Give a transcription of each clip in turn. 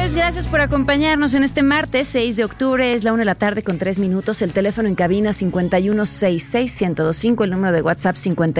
tardes, gracias por acompañarnos en este martes 6 de octubre, es la 1:03 p.m, el teléfono en cabina 5166-1025, el número de WhatsApp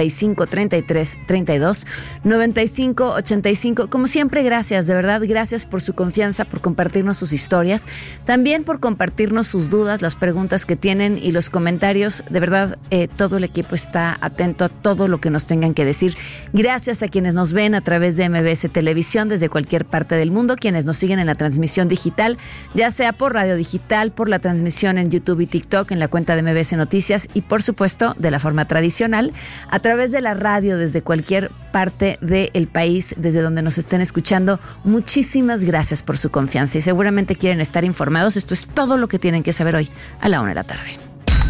5533329585. Como siempre, gracias, de verdad, gracias por su confianza, por compartirnos sus historias, también por compartirnos sus dudas, las preguntas que tienen y los comentarios. De verdad, todo el equipo está atento a todo lo que nos tengan que decir. Gracias a quienes nos ven a través de MBS Televisión desde cualquier parte del mundo, quienes nos siguen en la transmisión digital, ya sea por radio digital, por la transmisión en YouTube y TikTok, en la cuenta de MBS Noticias y, por supuesto, de la forma tradicional, a través de la radio desde cualquier parte del país, desde donde nos estén escuchando. Muchísimas gracias por su confianza y seguramente quieren estar informados. Esto es todo lo que tienen que saber hoy a la 1:00 p.m.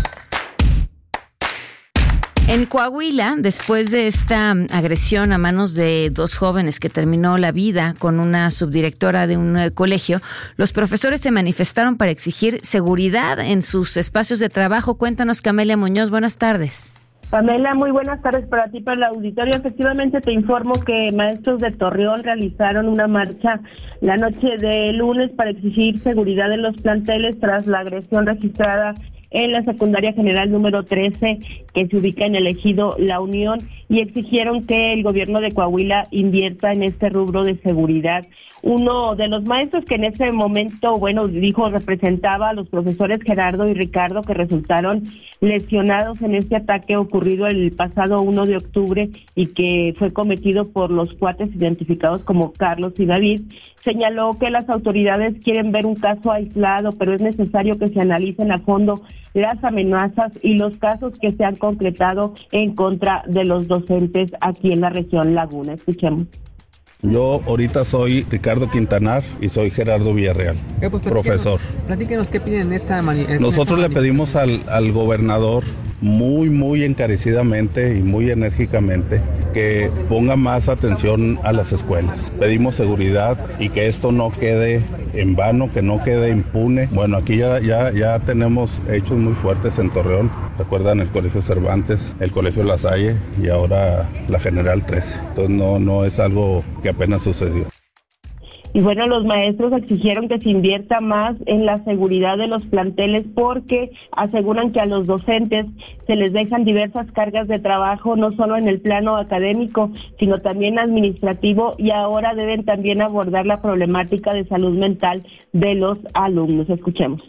En Coahuila, después de esta agresión a manos de 2 jóvenes que terminó la vida con una subdirectora de un colegio, los profesores se manifestaron para exigir seguridad en sus espacios de trabajo. Cuéntanos, Camelia Muñoz, buenas tardes. Pamela, muy buenas tardes para ti, para el auditorio. Efectivamente, te informo que maestros de Torreón realizaron una marcha la noche de lunes para exigir seguridad en los planteles tras la agresión registrada en la secundaria general número 13, que se ubica en el ejido La Unión, y exigieron que el gobierno de Coahuila invierta en este rubro de seguridad. Uno de los maestros que en ese momento, representaba a los profesores Gerardo y Ricardo, que resultaron lesionados en este ataque ocurrido el pasado 1 de octubre y que fue cometido por los cuates identificados como Carlos y David, señaló que las autoridades quieren ver un caso aislado, pero es necesario que se analicen a fondo las amenazas y los casos que se han concretado en contra de los docentes aquí en la región Laguna. Escuchemos. Yo ahorita soy Ricardo Quintanar y soy Gerardo Villarreal, profesor. Platíquenos qué piden en esta Nosotros le pedimos al gobernador muy encarecidamente y muy enérgicamente que ponga más atención a las escuelas. Pedimos seguridad y que esto no quede en vano, que no quede impune. Bueno, aquí ya tenemos hechos muy fuertes en Torreón. Recuerdan el Colegio Cervantes, el Colegio La Salle y ahora la General 13. Entonces no es algo que apenas sucedió. Y bueno, los maestros exigieron que se invierta más en la seguridad de los planteles porque aseguran que a los docentes se les dejan diversas cargas de trabajo, no solo en el plano académico, sino también administrativo, y ahora deben también abordar la problemática de salud mental de los alumnos. Escuchemos.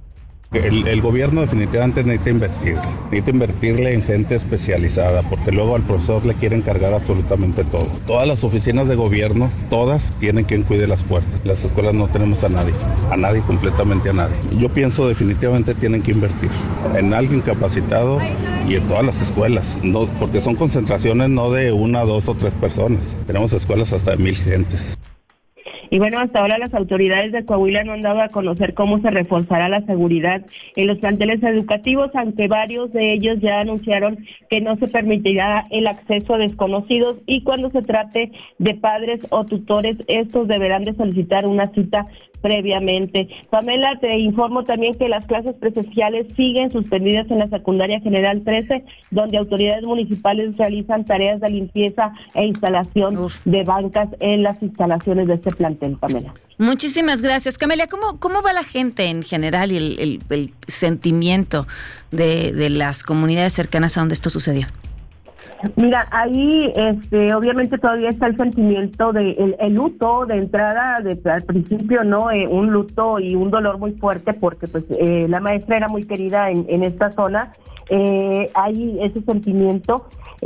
El gobierno definitivamente necesita invertirle en gente especializada, porque luego al profesor le quieren cargar absolutamente todo. Todas las oficinas de gobierno, todas tienen quien cuide las puertas. Las escuelas no tenemos a nadie, completamente a nadie. Yo pienso definitivamente tienen que invertir en alguien capacitado y en todas las escuelas, no, porque son concentraciones no de 1, 2 o 3 personas. Tenemos escuelas hasta de 1,000 gentes. Y bueno, hasta ahora las autoridades de Coahuila no han dado a conocer cómo se reforzará la seguridad en los planteles educativos, aunque varios de ellos ya anunciaron que no se permitirá el acceso a desconocidos, y cuando se trate de padres o tutores, estos deberán de solicitar una cita previamente. Pamela, te informo también que las clases presenciales siguen suspendidas en la secundaria general 13, donde autoridades municipales realizan tareas de limpieza e instalación de bancas en las instalaciones de este plantel, Pamela. Muchísimas gracias, Camelia. ¿Cómo va la gente en general y el sentimiento de las comunidades cercanas a donde esto sucedió? Mira, ahí obviamente todavía está el sentimiento de el luto de entrada, al principio, ¿no? Un luto y un dolor muy fuerte porque pues la maestra era muy querida en esta zona. Hay ese sentimiento.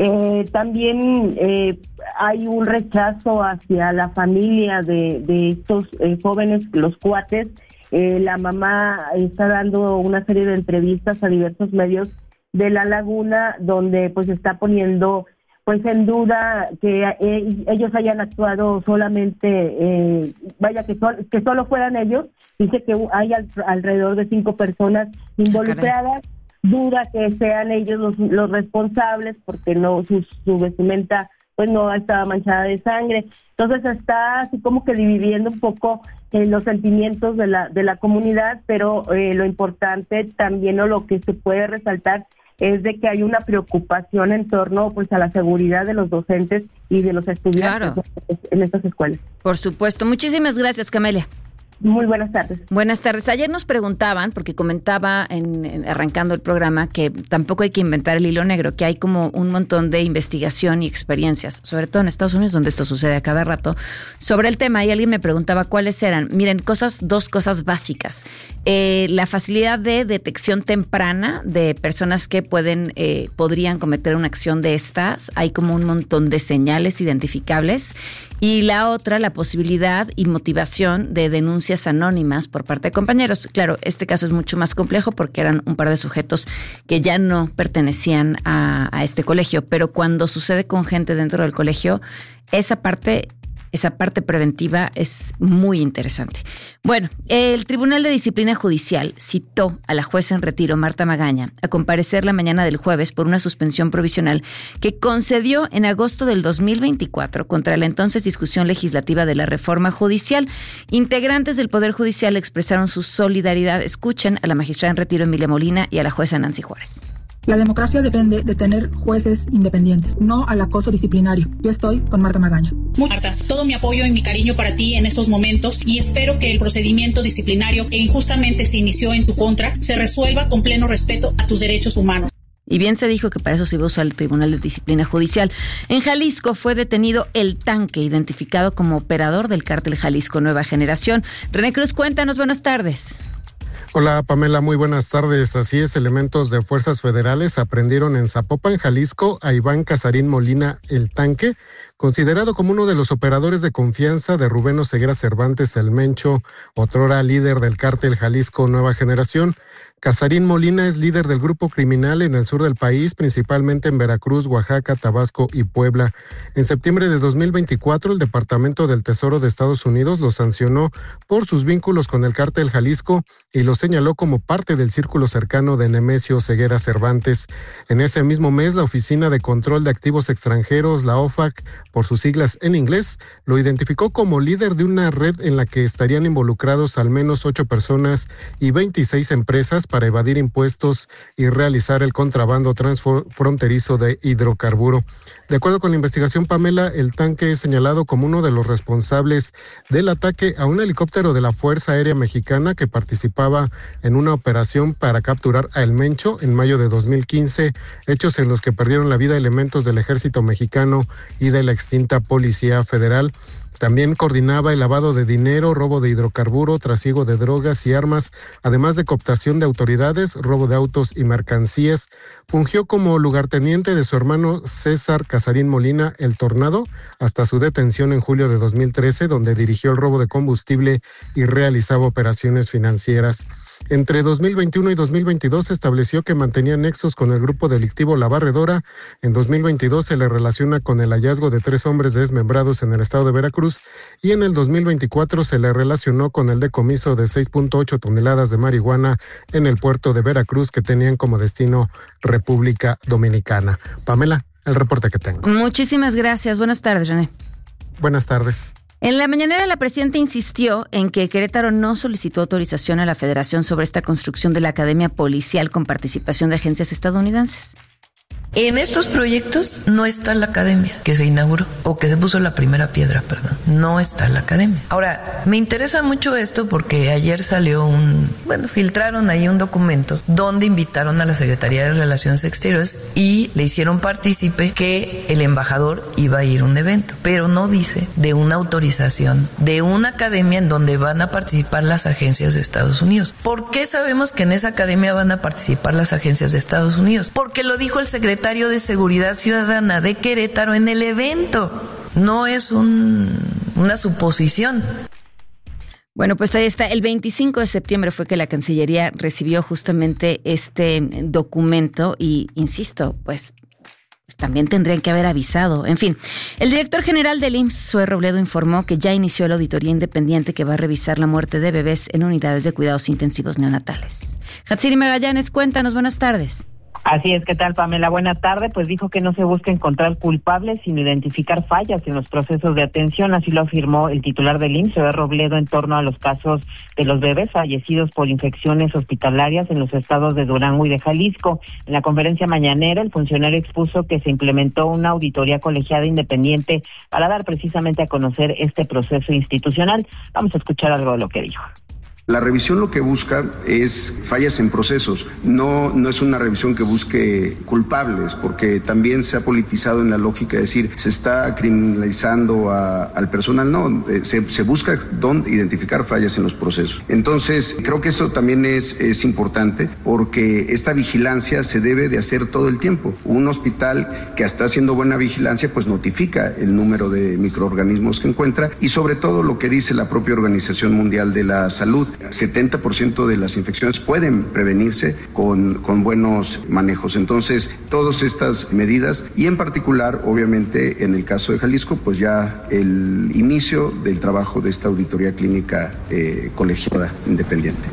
También hay un rechazo hacia la familia de estos jóvenes, los cuates. La mamá está dando una serie de entrevistas a diversos medios de La Laguna, donde pues está poniendo pues en duda que ellos hayan actuado solamente, que solo fueran ellos. Dice que hay alrededor de 5 personas involucradas. Duda que sean ellos los responsables porque no su vestimenta pues no estaba manchada de sangre. Entonces está así como que dividiendo un poco los sentimientos de la comunidad, pero lo importante también, o lo que se puede resaltar, es de que hay una preocupación en torno pues a la seguridad de los docentes y de los estudiantes en estas escuelas. Por supuesto. Muchísimas gracias, Camelia. Muy buenas tardes. Buenas tardes. Ayer nos preguntaban, porque comentaba arrancando el programa, que tampoco hay que inventar el hilo negro, que hay como un montón de investigación y experiencias, sobre todo en Estados Unidos, donde esto sucede a cada rato, sobre el tema. Y alguien me preguntaba cuáles eran. Miren, dos cosas básicas. La facilidad de detección temprana de personas que podrían cometer una acción de estas. Hay como un montón de señales identificables. Y la otra, la posibilidad y motivación de denuncias anónimas por parte de compañeros. Claro, este caso es mucho más complejo porque eran un par de sujetos que ya no pertenecían a este colegio, pero cuando sucede con gente dentro del colegio, esa parte preventiva es muy interesante. Bueno, el Tribunal de Disciplina Judicial citó a la jueza en retiro, Marta Magaña, a comparecer la mañana del jueves por una suspensión provisional que concedió en agosto del 2024 contra la entonces discusión legislativa de la reforma judicial. Integrantes del Poder Judicial expresaron su solidaridad. Escuchen a la magistrada en retiro, Emilia Molina, y a la jueza Nancy Juárez. La democracia depende de tener jueces independientes, no al acoso disciplinario. Yo estoy con Marta Magaña. Marta, todo mi apoyo y mi cariño para ti en estos momentos y espero que el procedimiento disciplinario que injustamente se inició en tu contra se resuelva con pleno respeto a tus derechos humanos. Y bien se dijo que para eso se iba a usar el Tribunal de Disciplina Judicial. En Jalisco fue detenido El Tanque, identificado como operador del cártel Jalisco Nueva Generación. René Cruz, cuéntanos, buenas tardes. Hola Pamela, muy buenas tardes. Así es, elementos de fuerzas federales aprendieron en Zapopan, Jalisco, a Iván Casarín Molina El Tanque, considerado como uno de los operadores de confianza de Rubén Oseguera Cervantes El Mencho, otrora líder del cártel Jalisco Nueva Generación. Casarín Molina es líder del grupo criminal en el sur del país, principalmente en Veracruz, Oaxaca, Tabasco y Puebla. En septiembre de 2024, el Departamento del Tesoro de Estados Unidos lo sancionó por sus vínculos con el cártel Jalisco y lo señaló como parte del círculo cercano de Nemesio Oseguera Cervantes. En ese mismo mes, la Oficina de Control de Activos Extranjeros, la OFAC, por sus siglas en inglés, lo identificó como líder de una red en la que estarían involucrados al menos 8 personas y 26 empresas para evadir impuestos y realizar el contrabando transfronterizo de hidrocarburo. De acuerdo con la investigación, Pamela, El Tanque es señalado como uno de los responsables del ataque a un helicóptero de la Fuerza Aérea Mexicana que participaba en una operación para capturar a El Mencho en mayo de 2015, hechos en los que perdieron la vida elementos del Ejército Mexicano y de la extinta Policía Federal. También coordinaba el lavado de dinero, robo de hidrocarburo, trasiego de drogas y armas, además de cooptación de autoridades, robo de autos y mercancías. Fungió como lugarteniente de su hermano César Casarín Molina, El Tornado, hasta su detención en julio de 2013, donde dirigió el robo de combustible y realizaba operaciones financieras. Entre 2021 y 2022 se estableció que mantenía nexos con el grupo delictivo La Barredora. En 2022 se le relaciona con el hallazgo de 3 hombres desmembrados en el estado de Veracruz y en el 2024 se le relacionó con el decomiso de 6.8 toneladas de marihuana en el puerto de Veracruz que tenían como destino República Dominicana. Pamela, el reporte que tengo. Muchísimas gracias. Buenas tardes, René. Buenas tardes. En la mañanera, la presidenta insistió en que Querétaro no solicitó autorización a la Federación sobre esta construcción de la Academia Policial con participación de agencias estadounidenses. En estos proyectos no está la academia que se inauguró o que se puso la primera piedra, perdón. No está la academia. Ahora, me interesa mucho esto porque ayer salió filtraron ahí un documento donde invitaron a la Secretaría de Relaciones Exteriores y le hicieron partícipe que el embajador iba a ir a un evento, pero no dice de una autorización de una academia en donde van a participar las agencias de Estados Unidos. ¿Por qué sabemos que en esa academia van a participar las agencias de Estados Unidos? Porque lo dijo el secretario de Seguridad Ciudadana de Querétaro en el evento. No es una suposición. Bueno, pues ahí está. El 25 de septiembre fue que la Cancillería recibió justamente este documento y, insisto, pues también tendrían que haber avisado. En fin, el director general del IMSS, Zoe Robledo, informó que ya inició la auditoría independiente que va a revisar la muerte de bebés en unidades de cuidados intensivos neonatales. Hatsiri Magallanes, cuéntanos, buenas tardes. Así es, ¿qué tal, Pamela? Buena tarde. Pues dijo que no se busca encontrar culpables, sino identificar fallas en los procesos de atención. Así lo afirmó el titular del IMSS, Zoé Robledo, en torno a los casos de los bebés fallecidos por infecciones hospitalarias en los estados de Durango y de Jalisco. En la conferencia mañanera, el funcionario expuso que se implementó una auditoría colegiada independiente para dar precisamente a conocer este proceso institucional. Vamos a escuchar algo de lo que dijo. La revisión lo que busca es fallas en procesos, no es una revisión que busque culpables, porque también se ha politizado en la lógica de decir se está criminalizando al personal, no, se busca identificar fallas en los procesos. Entonces, creo que eso también es importante, porque esta vigilancia se debe de hacer todo el tiempo. Un hospital que está haciendo buena vigilancia, pues notifica el número de microorganismos que encuentra y sobre todo lo que dice la propia Organización Mundial de la Salud. 70% de las infecciones pueden prevenirse con buenos manejos. Entonces, todas estas medidas y en particular, obviamente, en el caso de Jalisco, pues ya el inicio del trabajo de esta auditoría clínica colegiada independiente.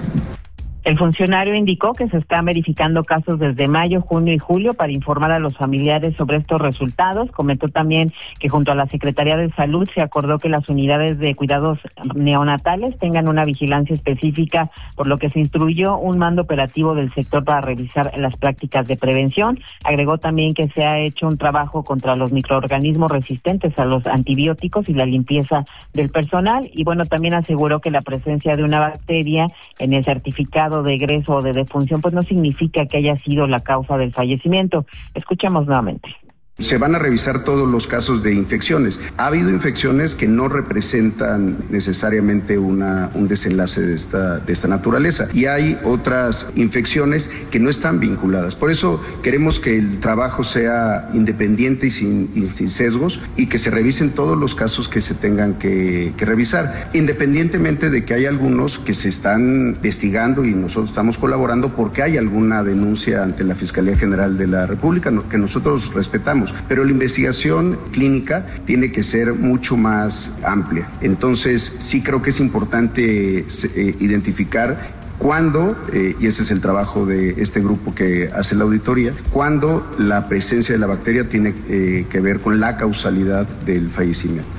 El funcionario indicó que se están verificando casos desde mayo, junio y julio para informar a los familiares sobre estos resultados. Comentó también que junto a la Secretaría de Salud se acordó que las unidades de cuidados neonatales tengan una vigilancia específica, por lo que se instruyó un mando operativo del sector para revisar las prácticas de prevención. Agregó también que se ha hecho un trabajo contra los microorganismos resistentes a los antibióticos y la limpieza del personal. Y bueno, también aseguró que la presencia de una bacteria en el certificado de egreso o de defunción pues no significa que haya sido la causa del fallecimiento. Escuchamos nuevamente. Se van a revisar todos los casos de infecciones. Ha habido infecciones que no representan necesariamente un desenlace de esta naturaleza y hay otras infecciones que no están vinculadas. Por eso queremos que el trabajo sea independiente y sin sesgos y que se revisen todos los casos que se tengan que revisar, independientemente de que hay algunos que se están investigando y nosotros estamos colaborando porque hay alguna denuncia ante la Fiscalía General de la República que nosotros respetamos. Pero la investigación clínica tiene que ser mucho más amplia. Entonces, sí creo que es importante identificar cuándo, y ese es el trabajo de este grupo que hace la auditoría, cuándo la presencia de la bacteria tiene que ver con la causalidad del fallecimiento.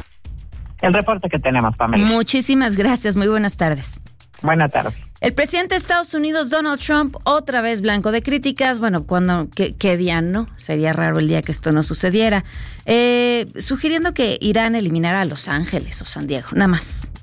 El reporte que tenemos, Pamela. Muchísimas gracias, muy buenas tardes. Buenas tardes. El presidente de Estados Unidos, Donald Trump, otra vez blanco de críticas. Bueno, ¿qué día no? Sería raro el día que esto no sucediera. Sugiriendo que Irán eliminara a Los Ángeles o San Diego, nada más.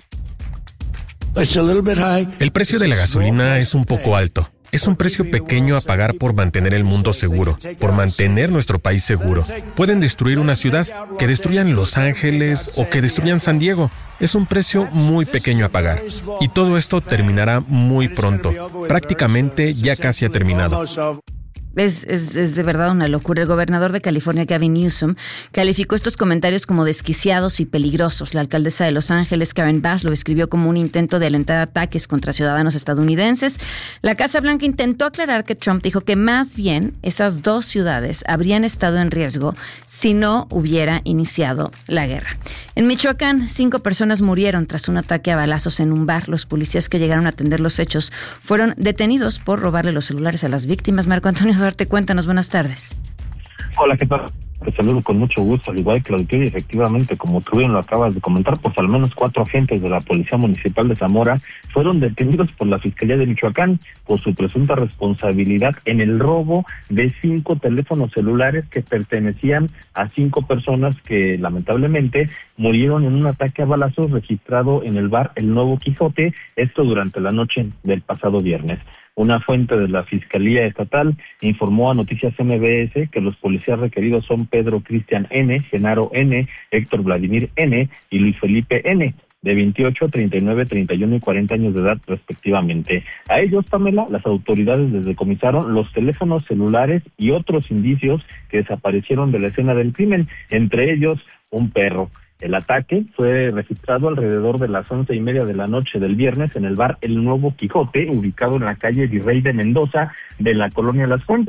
El precio de la gasolina es un poco alto. Es un precio pequeño a pagar por mantener el mundo seguro, por mantener nuestro país seguro. Pueden destruir una ciudad, que destruyan Los Ángeles o que destruyan San Diego. Es un precio muy pequeño a pagar. Y todo esto terminará muy pronto. Prácticamente ya casi ha terminado. Es de verdad una locura. El gobernador de California, Gavin Newsom, calificó estos comentarios como desquiciados y peligrosos. La alcaldesa de Los Ángeles, Karen Bass, lo escribió como un intento de alentar ataques contra ciudadanos estadounidenses. La Casa Blanca intentó aclarar que Trump dijo que más bien esas dos ciudades habrían estado en riesgo si no hubiera iniciado la guerra. En Michoacán, 5 personas murieron tras un ataque a balazos en un bar. Los policías que llegaron a atender los hechos fueron detenidos por robarle los celulares a las víctimas. Marco Antonio Duarte, cuéntanos, buenas tardes. Hola, ¿qué tal? Te saludo con mucho gusto, al igual que la auditoría. Efectivamente, como tú bien lo acabas de comentar, pues al menos 4 agentes de la Policía Municipal de Zamora fueron detenidos por la Fiscalía de Michoacán por su presunta responsabilidad en el robo de 5 teléfonos celulares que pertenecían a 5 personas que lamentablemente murieron en un ataque a balazos registrado en el bar El Nuevo Quijote, esto durante la noche del pasado viernes. Una fuente de la Fiscalía Estatal informó a Noticias MBS que los policías requeridos son Pedro Cristian N., Genaro N., Héctor Vladimir N. y Luis Felipe N., de 28, 39, 31 y 40 años de edad respectivamente. A ellos, Pamela, las autoridades les decomisaron los teléfonos celulares y otros indicios que desaparecieron de la escena del crimen, entre ellos un perro. El ataque fue registrado alrededor de las 11:30 de la noche del viernes en el bar El Nuevo Quijote, ubicado en la calle Virrey de Mendoza de la colonia Las Fuentes.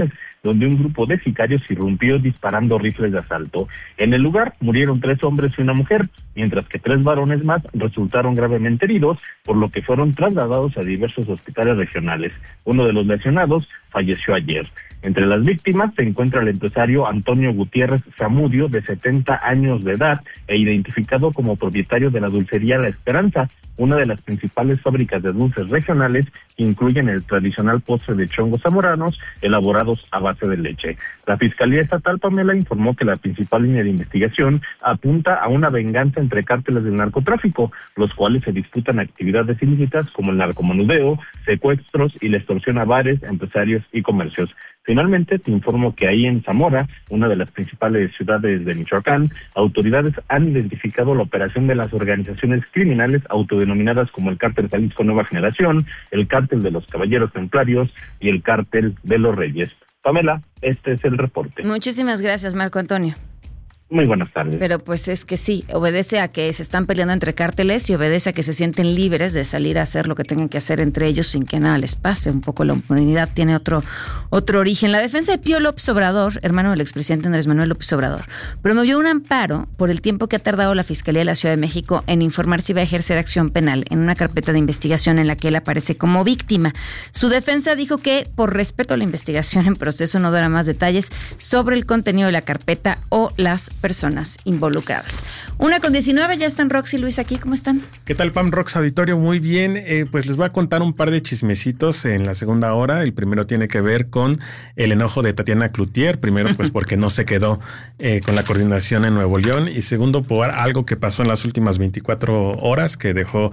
donde un grupo de sicarios irrumpió disparando rifles de asalto. En el lugar murieron 3 hombres y una mujer, mientras que 3 varones más resultaron gravemente heridos, por lo que fueron trasladados a diversos hospitales regionales. Uno de los lesionados falleció ayer. Entre las víctimas se encuentra el empresario Antonio Gutiérrez Zamudio, de 70 años de edad, e identificado como propietario de la dulcería La Esperanza, una de las principales fábricas de dulces regionales que incluyen el tradicional postre de chongos zamoranos elaborados a base de leche. La Fiscalía Estatal, Pamela, informó que la principal línea de investigación apunta a una venganza entre cárteles del narcotráfico, los cuales se disputan actividades ilícitas como el narcomenudeo, secuestros y la extorsión a bares, empresarios y comercios. Finalmente, te informo que ahí en Zamora, una de las principales ciudades de Michoacán, autoridades han identificado la operación de las organizaciones criminales autodenominadas como el Cártel Jalisco Nueva Generación, el Cártel de los Caballeros Templarios y el Cártel de los Reyes. Pamela, este es el reporte. Muchísimas gracias, Marco Antonio. Muy buenas tardes. Pero pues es que sí, obedece a que se están peleando entre cárteles y obedece a que se sienten libres de salir a hacer lo que tengan que hacer entre ellos sin que nada les pase. Un poco la impunidad tiene otro origen. La defensa de Pío López Obrador, hermano del expresidente Andrés Manuel López Obrador, promovió un amparo por el tiempo que ha tardado la Fiscalía de la Ciudad de México en informar si va a ejercer acción penal en una carpeta de investigación en la que él aparece como víctima. Su defensa dijo que, por respeto a la investigación en proceso, no dará más detalles sobre el contenido de la carpeta o las personas involucradas. 1:19, ya están Rox y Luis aquí, ¿cómo están? ¿Qué tal, Pam? Rox Auditorio, muy bien. Pues les voy a contar un par de chismecitos en la segunda hora. El primero tiene que ver con el enojo de Tatiana Cloutier. Primero, pues porque no se quedó con la coordinación en Nuevo León. Y segundo, por algo que pasó en las últimas 24 horas que dejó,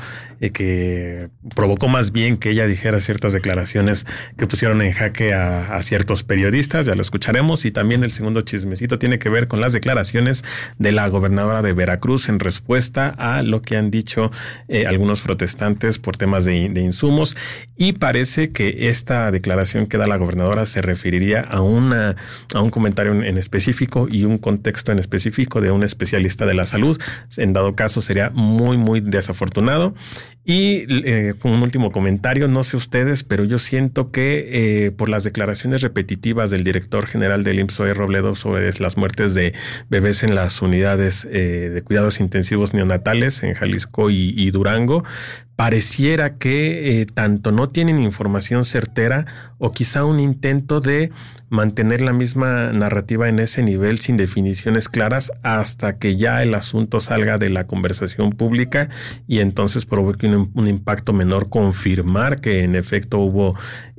que provocó más bien que ella dijera ciertas declaraciones que pusieron en jaque a ciertos periodistas. Ya lo escucharemos. Y también el segundo chismecito tiene que ver con las declaraciones de la gobernadora de Veracruz en respuesta a lo que han dicho algunos protestantes por temas de insumos, y parece que esta declaración que da la gobernadora se referiría a un comentario en específico y un contexto en específico de un especialista de la salud. En dado caso sería muy, muy desafortunado. Y un último comentario, no sé ustedes, pero yo siento que por las declaraciones repetitivas del director general del IMSS, Zoe Robledo, sobre las muertes de bebés en las unidades de cuidados intensivos neonatales en Jalisco y Durango, pareciera que tanto no tienen información certera o quizá un intento de mantener la misma narrativa en ese nivel sin definiciones claras hasta que ya el asunto salga de la conversación pública y entonces provoque un impacto menor, confirmar que en efecto hubo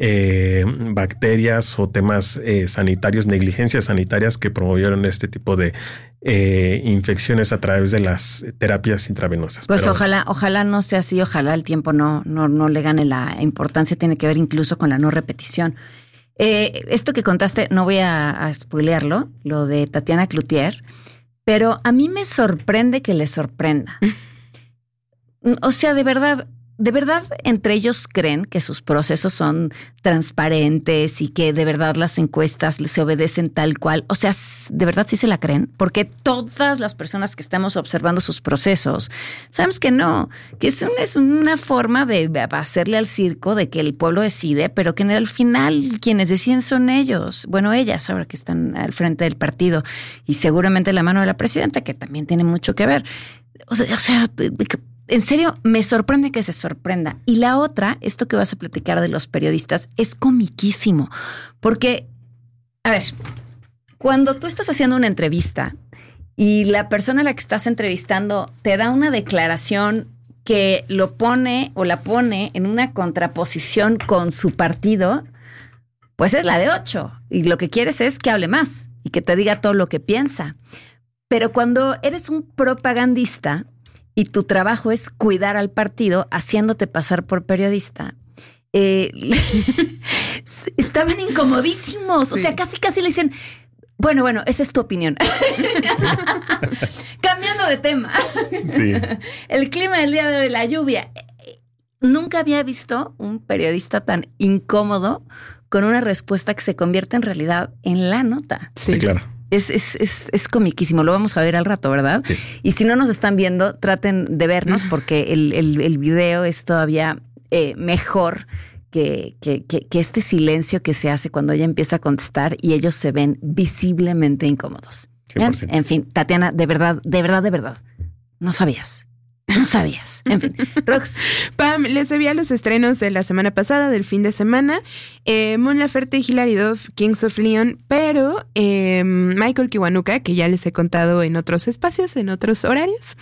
bacterias o temas sanitarios, negligencias sanitarias que promovieron este tipo de infecciones a través de las terapias intravenosas. Pues pero ojalá no sea así, ojalá el tiempo no le gane la importancia, tiene que ver incluso con la no repetición. Esto que contaste, no voy a spoilearlo, lo de Tatiana Cloutier, pero a mí me sorprende que le sorprenda. O sea, de verdad, entre ellos creen que sus procesos son transparentes y que de verdad las encuestas se obedecen tal cual. O sea, ¿de verdad sí se la creen? Porque todas las personas que estamos observando sus procesos sabemos que no, que es una forma de hacerle al circo de que el pueblo decide, pero que al final quienes deciden son ellos. Bueno, ellas ahora que están al frente del partido y seguramente la mano de la presidenta, que también tiene mucho que ver. O sea, en serio, me sorprende que se sorprenda. Y la otra, esto que vas a platicar de los periodistas, es comiquísimo. Porque, a ver, cuando tú estás haciendo una entrevista y la persona a la que estás entrevistando te da una declaración que lo pone o la pone en una contraposición con su partido, pues es la de 8. Y lo que quieres es que hable más y que te diga todo lo que piensa. Pero cuando eres un propagandista y tu trabajo es cuidar al partido haciéndote pasar por periodista, estaban incomodísimos. Sí. O sea, casi le dicen, bueno, esa es tu opinión. Cambiando de tema. Sí. El clima del día de hoy, la lluvia. Nunca había visto un periodista tan incómodo con una respuesta que se convierte en realidad en la nota. Sí, claro. Es comiquísimo, lo vamos a ver al rato, ¿verdad? Sí. Y si no nos están viendo, traten de vernos porque el video es todavía mejor que este silencio que se hace cuando ella empieza a contestar y ellos se ven visiblemente incómodos. ¿Ven? En fin, Tatiana, de verdad, no sabías. En fin, Rox. Pam, les debía los estrenos de la semana pasada, del fin de semana. Mon Laferte y Hilary Duff, Kings of Leon, pero Michael Kiwanuka, que ya les he contado en otros espacios, en otros horarios,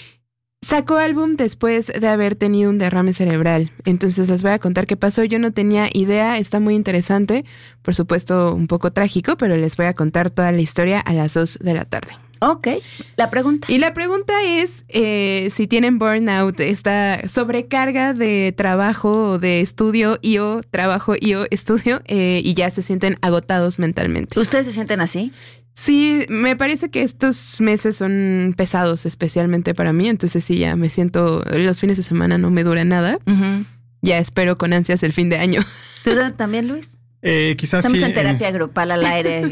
sacó álbum después de haber tenido un derrame cerebral. Entonces les voy a contar qué pasó. Yo no tenía idea, está muy interesante. Por supuesto, un poco trágico, pero les voy a contar toda la historia a las 2 de la tarde. Ok, la pregunta. Y la pregunta es si tienen burnout, esta sobrecarga de trabajo o de estudio trabajo estudio y ya se sienten agotados mentalmente. ¿Ustedes se sienten así? Sí, me parece que estos meses son pesados, especialmente para mí. Entonces sí, ya me siento, los fines de semana no me dura nada. Uh-huh. Ya espero con ansias el fin de año. ¿Tú también, Luis? Quizás Estamos sí. En terapia grupal al aire.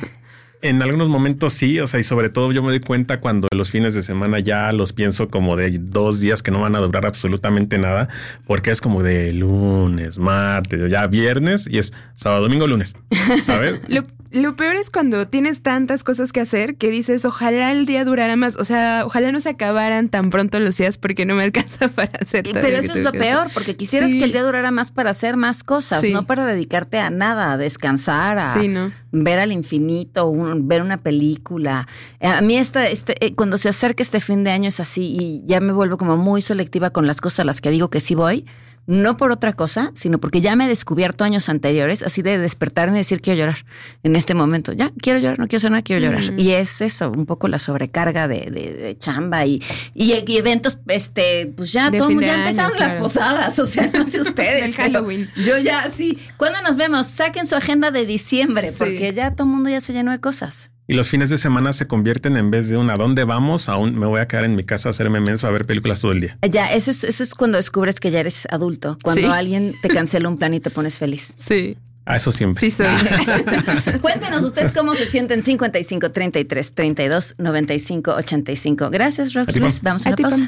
En algunos momentos sí, o sea, y sobre todo yo me doy cuenta cuando los fines de semana ya los pienso como de 2 días que no van a durar absolutamente nada, porque es como de lunes, martes, ya viernes y es sábado, domingo, lunes, ¿sabes? Lo peor es cuando tienes tantas cosas que hacer que dices, ojalá el día durara más. O sea, ojalá no se acabaran tan pronto los días porque no me alcanza para hacer todo. Pero eso es lo peor, porque quisieras que el día durara más para hacer más cosas, no para dedicarte a nada, a descansar, a ver al infinito, ver una película. A mí cuando se acerca este fin de año es así y ya me vuelvo como muy selectiva con las cosas a las que digo que sí voy. No por otra cosa, sino porque ya me he descubierto años anteriores, así de despertarme y decir quiero llorar en este momento. Ya, quiero llorar, no quiero hacer nada, quiero llorar. Y es eso, un poco la sobrecarga de chamba y eventos, pues ya todo, ya empezaron las posadas, o sea, no sé ustedes. El Halloween. Yo ya, sí. ¿Cuándo nos vemos? Saquen su agenda de diciembre, porque ya todo el mundo ya se llenó de cosas. Y los fines de semana se convierten en vez de ¿a dónde vamos? Aún me voy a quedar en mi casa a hacerme menso a ver películas todo el día. Ya, eso es cuando descubres que ya eres adulto. Cuando alguien te cancela un plan y te pones feliz. Sí. Eso siempre. Sí, soy. Cuéntenos ustedes cómo se sienten. 55 33 32 95 85. Gracias, Rox. Luis, vamos a la pausa.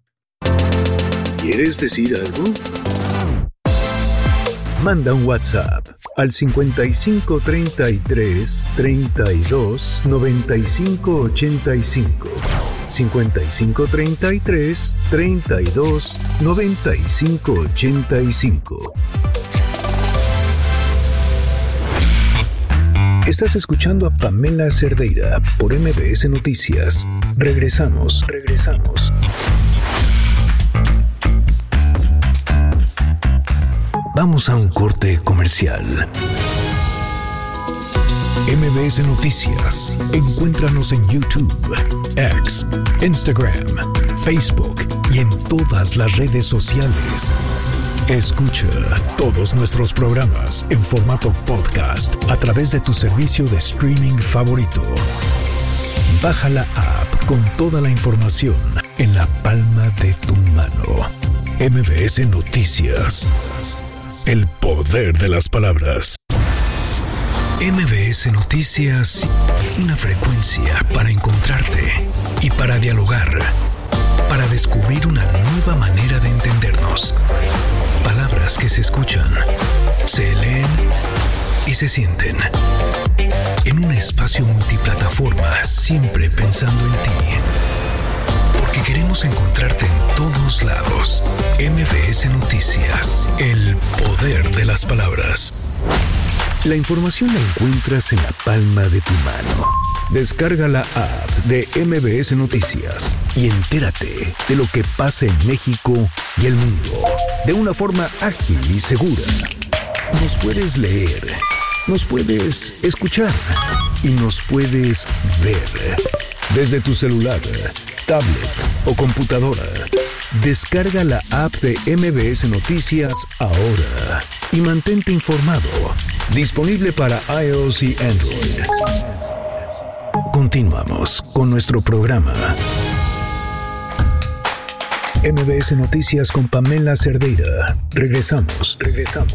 ¿Quieres decir algo? Manda un WhatsApp al 55 33 32 95 85. 55 33 32 95 85. Estás escuchando a Pamela Cerdeira por MBS Noticias. Regresamos. Vamos a un corte comercial. MBS Noticias. Encuéntranos en YouTube, X, Instagram, Facebook y en todas las redes sociales. Escucha todos nuestros programas en formato podcast a través de tu servicio de streaming favorito. Baja la app con toda la información en la palma de tu mano. MBS Noticias. El poder de las palabras. MBS Noticias, una frecuencia para encontrarte y para dialogar, para descubrir una nueva manera de entendernos. Palabras que se escuchan, se leen y se sienten. En un espacio multiplataforma, siempre pensando en ti. Porque queremos encontrarte en todos lados. MBS Noticias, el poder de las palabras. La información la encuentras en la palma de tu mano. Descarga la app de MBS Noticias y entérate de lo que pasa en México y el mundo de una forma ágil y segura. Nos puedes leer, nos puedes escuchar y nos puedes ver desde tu celular, tablet o computadora. Descarga la app de MBS Noticias ahora y mantente informado. Disponible para iOS y Android. Continuamos con nuestro programa. MBS Noticias con Pamela Cerdeira. Regresamos.